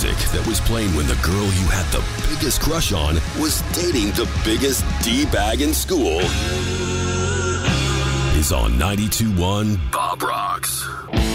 music that was playing when the girl you had the biggest crush on was dating the biggest D-bag in school is on 92.1 Bob Rocks.